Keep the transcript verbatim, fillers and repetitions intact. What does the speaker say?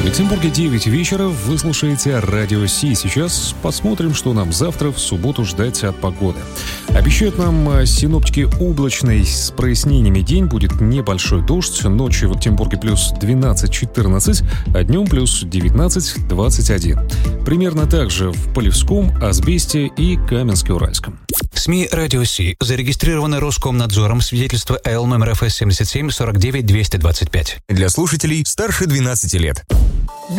В Екатеринбурге девять вечера, вы слушаете Радио Си. Сейчас посмотрим, что нам завтра в субботу ждать от погоды. Обещают нам синоптики облачный с прояснениями день, будет небольшой дождь. Ночью в Екатеринбурге плюс двенадцать-четырнадцать, а днем плюс девятнадцать-двадцать один. Примерно так же в Полевском, Асбесте и Каменске-Уральском. СМИ «Радио Си» зарегистрированы Роскомнадзором, свидетельство Эл номер эф эс семьдесят семь сорок девять двести двадцать пять. Для слушателей старше двенадцати лет.